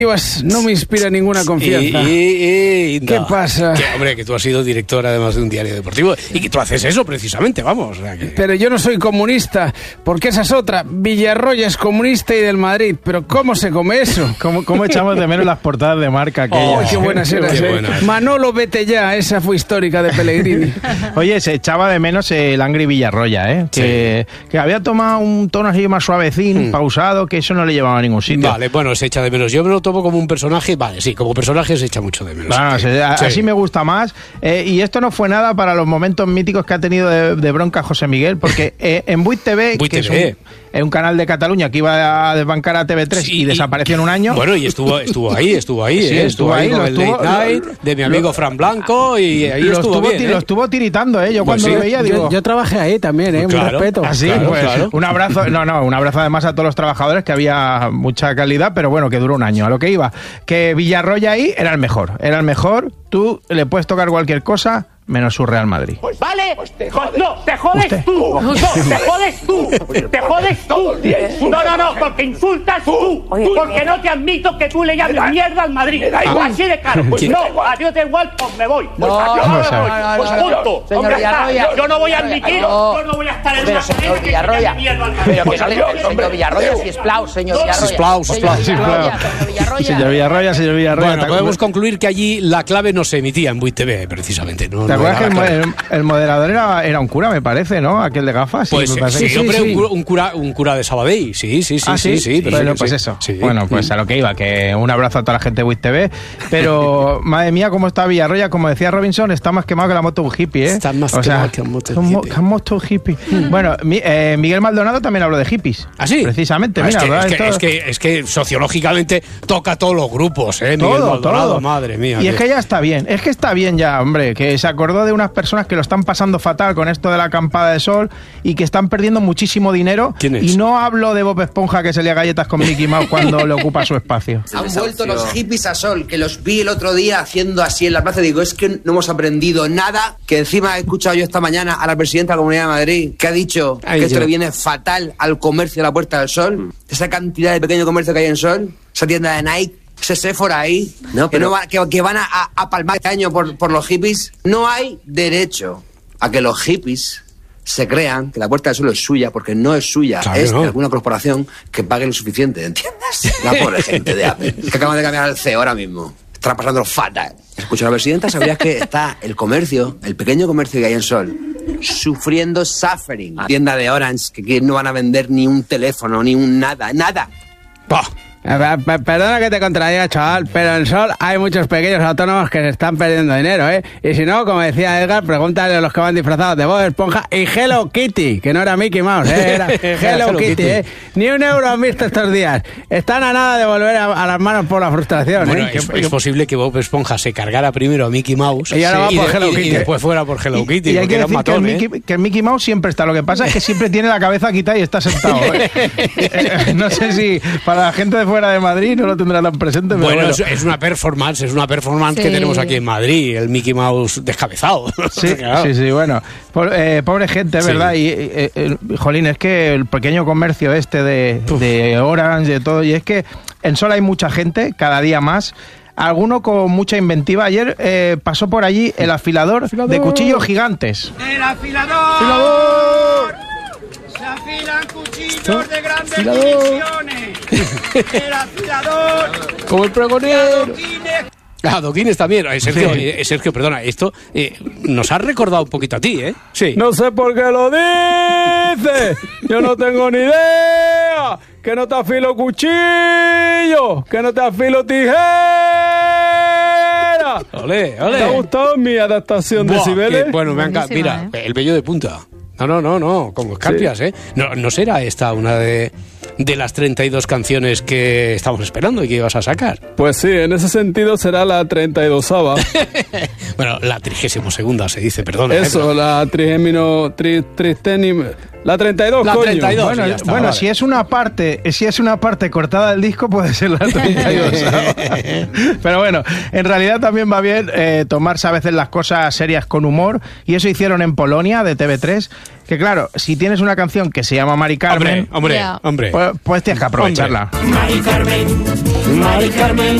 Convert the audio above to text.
no me inspira ninguna confianza. ¿Qué pasa? Hombre, que tú has sido director además de un diario deportivo y que tú haces eso precisamente, vamos. O sea, Pero yo no soy comunista, porque esa es otra. Villarroya es comunista y del Madrid, pero ¿cómo se come eso? ¿Cómo echamos de menos las portadas de Marca aquellas? Qué buenas eran. Manolo, vete ya, esa fue histórica de Pellegrini. Oye, se echaba de menos el Angry Villarroya, que había tomado un tono así más suavecín, pausado, que eso no le llevaba a ningún sitio. Vale, bueno, se echa de menos. Yo me lo tomo como un personaje, vale, sí, como personaje se echa mucho de menos. Bueno, así me gusta más. Y esto no fue nada para los momentos míticos que ha tenido de bronca José Miguel, porque en Buit TV, es un canal de Cataluña que iba a desbancar a TV3 y desapareció en un año. Bueno, y estuvo ahí, estuvo ahí con el Late Night de mi amigo Fran Blanco, y ahí estuvo bien. Lo estuvo tiritando, yo cuando lo veía, digo... Yo trabajé ahí también, un respeto. Así, claro. Un abrazo, un abrazo además a todos los trabajadores, que había mucha calidad, pero bueno, que duró un año. A lo que iba, que Villarroya ahí era el mejor, tú le puedes tocar cualquier cosa, menos su Real Madrid. ¿Vale? No, te jodes tú. No, te jodes tú. Te jodes tú. No, porque insultas tú. Porque no te admito que tú le llames mierda al Madrid. Así de claro. No, a Dios da igual, pues me voy. Pues punto. Señor Villarroya. Yo no voy a admitir, yo no voy a estar en una señor Villarroya. Pero que señor Villarroya, si esplau, señor Villarroya. Señor Villarroya. Bueno, podemos concluir que allí la clave no se emitía en Buit TV, precisamente. ¿Te acuerdas que el moderador era un cura, me parece, ¿no? Aquel de gafas. Pues sí, hombre, un cura de Sabadell. Sí. Bueno, pues eso. Sí. Bueno, pues a lo que iba, que un abrazo a toda la gente de Buit TV. Pero, madre mía, cómo está Villarroya. Como decía Robinson, está más quemado que la moto un hippie, ¿eh? Está más quemado que un moto hippie. Bueno, Miguel Maldonado también habló de hippies. ¿Ah, sí? Precisamente, mira. Es que sociológicamente toca a todos los grupos, ¿eh? Miguel Maldonado, madre mía. Y es que ya está bien. Es que está bien ya, hombre, que se acordó de unas personas que lo están pasando fatal con esto de la acampada de sol y que están perdiendo muchísimo dinero. ¿Quién es? Y no hablo de Bob Esponja, que se lía galletas con Mickey Mouse cuando le ocupa su espacio. Han vuelto los hippies a sol, que los vi el otro día haciendo así en la plaza. Digo, es que no hemos aprendido nada. Que encima he escuchado yo esta mañana a la presidenta de la Comunidad de Madrid, que ha dicho que esto le viene fatal al comercio de la Puerta del Sol. Esa cantidad de pequeño comercio que hay en Sol, esa tienda de Nike, ese Sephora ahí, que van a palmar este año por los hippies. No hay derecho a que los hippies se crean que la Puerta del Sol es suya, porque no es suya, claro, es de alguna corporación que pague lo suficiente, ¿entiendes? La pobre gente de Apple, que acaban de cambiar al CEO ahora mismo. Están pasando fatal. Escucha, la presidenta, ¿sabías que está el comercio, el pequeño comercio que hay en Sol, sufriendo suffering? Tienda de Orange, que no van a vender ni un teléfono, ni un nada. ¡Pah! Perdona que te contradiga, chaval, pero en Sol hay muchos pequeños autónomos que se están perdiendo dinero, ¿eh? Y si no, como decía Edgar, pregúntale a los que van disfrazados de Bob Esponja y Hello Kitty, que no era Mickey Mouse, era Hello Kitty, ¿eh? Ni un euro han visto estos días. Están a nada de volver a las manos por la frustración, bueno, ¿eh? Es posible que Bob Esponja se cargara primero a Mickey Mouse y ahora va por Hello Kitty. Y después fuera por Hello Kitty. Y hay que decir matón, que el Mickey Mouse siempre está. Lo que pasa es que siempre tiene la cabeza quitada y está sentado, ¿eh? No sé si para la gente de fuera de Madrid no lo tendrá tan presente, pero bueno. Es una performance sí, que tenemos aquí en Madrid, el Mickey Mouse descabezado. Sí, claro. sí, bueno. Pobre gente, ¿verdad? Sí. Y jolín, es que el pequeño comercio de Orange, de todo, y es que en Sol hay mucha gente, cada día más. Alguno con mucha inventiva. Ayer pasó por allí el afilador de cuchillos gigantes. ¡El afilador! Se afilan cuchillos de grandes dimensiones. El afilador. Como el pregonero. Adoquines también. Sergio, perdona, esto nos ha recordado un poquito a ti, ¿eh? Sí. No sé por qué lo dices. Yo no tengo ni idea. Que no te afilo cuchillo. Que no te afilo tijera. Ole. ¿Te ha gustado mi adaptación de Cibeles? Bueno, me encanta. Mira, el vello de punta. No, como escarpias, sí. ¿Eh? No será esta una de las 32 canciones que estamos esperando y que ibas a sacar. Pues sí, en ese sentido será la 32ª. Bueno, la 32ª se dice, perdona. Eso, la La 32, La coño. 32. Bueno, ya está, bueno, vale. si es una parte cortada del disco, puede ser la 32. Pero bueno, en realidad también va bien tomarse a veces las cosas serias con humor, y eso hicieron en Polonia, de TV3, que claro, si tienes una canción que se llama Mari Carmen, Hombre, Ya. hombre. pues tienes que aprovecharla. Mari Carmen,